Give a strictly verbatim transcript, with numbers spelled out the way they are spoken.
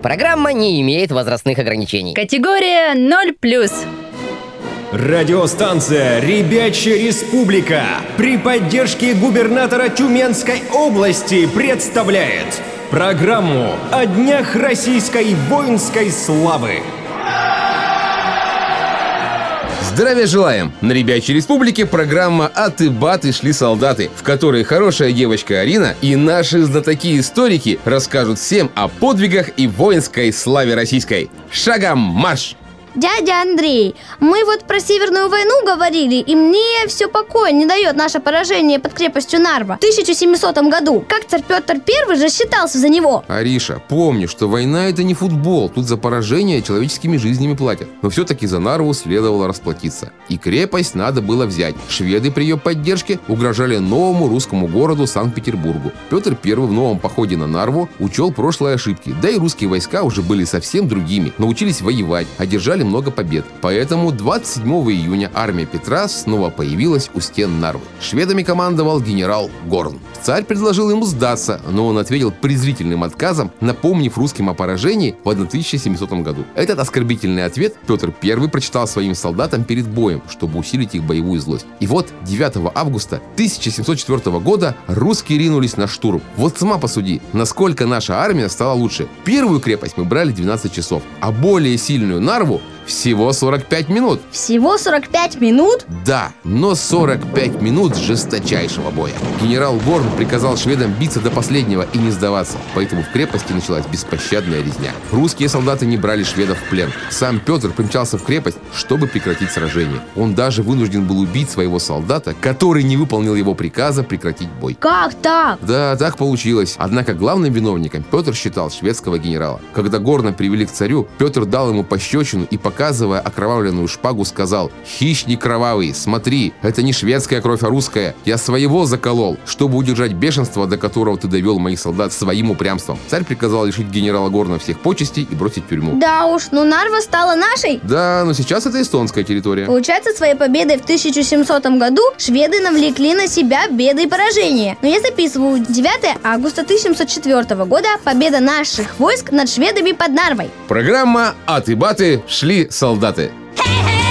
Программа не имеет возрастных ограничений. Категория ноль плюс. Радиостанция «Ребячья республика» при поддержке губернатора Тюменской области представляет программу о Днях российской воинской славы. Здравия желаем! На Ребячьей республике программа «Аты-баты шли солдаты», в которой хорошая девочка Арина и наши знатоки-историки расскажут всем о подвигах и воинской славе российской. Шагом марш! Дядя Андрей, мы вот про Северную войну говорили, и мне все покоя не дает наше поражение под крепостью Нарва в тысяча семисотом году. Как царь Петр Первый же считался за него. Ариша, помни, что война — это не футбол. Тут за поражение человеческими жизнями платят. Но все-таки за Нарву следовало расплатиться. И крепость надо было взять. Шведы при ее поддержке угрожали новому русскому городу Санкт-Петербургу. Петр Первый в новом походе на Нарву учел прошлые ошибки. Да и русские войска уже были совсем другими. Научились воевать, одержали много побед. Поэтому двадцать седьмого июня армия Петра снова появилась у стен Нарвы. Шведами командовал генерал Горн. Царь предложил ему сдаться, но он ответил презрительным отказом, напомнив русским о поражении в тысяча семисотом году. Этот оскорбительный ответ Петр Первый прочитал своим солдатам перед боем, чтобы усилить их боевую злость. И вот девятого августа тысяча семьсот четвёртого года русские ринулись на штурм. Вот сама посуди, насколько наша армия стала лучше. Первую крепость мы брали двенадцать часов, а более сильную Нарву всего сорок пять минут. Всего сорок пять минут? Да, но сорок пять минут жесточайшего боя. Генерал Горн приказал шведам биться до последнего и не сдаваться, поэтому в крепости началась беспощадная резня. Русские солдаты не брали шведов в плен. Сам Петр примчался в крепость, чтобы прекратить сражение. Он даже вынужден был убить своего солдата, который не выполнил его приказа прекратить бой. Как так? Да, так получилось. Однако главным виновником Петр считал шведского генерала. Когда Горна привели к царю, Петр дал ему пощечину и, показывая окровавленную шпагу, сказал: «Хищник кровавый, смотри, это не шведская кровь, а русская. Я своего заколол, чтобы удержать бешенство, до которого ты довел моих солдат своим упрямством». Царь приказал лишить генерала Горна всех почестей и бросить в тюрьму. Да уж, но Нарва стала нашей. Да, но сейчас это эстонская территория. Получается, своей победой в тысяча семисотом году шведы навлекли на себя беды и поражения. Но я записываю: девятого августа тысяча семьсот четвёртого года победа наших войск над шведами под Нарвой. Программа «Аты-баты шли солдаты».